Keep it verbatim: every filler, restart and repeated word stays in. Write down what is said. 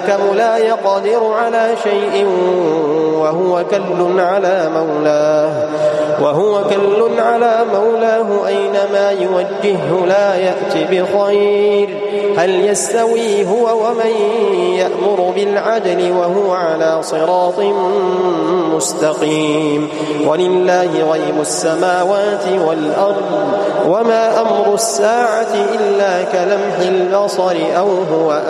الحكم لا يقدر على شيء وهو كل على مولاه وهو كل على مولاه أينما يوجهه لا يأتي بخير. هل يستوي هو ومن يأمر بالعدل وهو على صراط مستقيم؟ ولله غيب السماوات والأرض وما أمر الساعة إلا كلمح البصر أو هو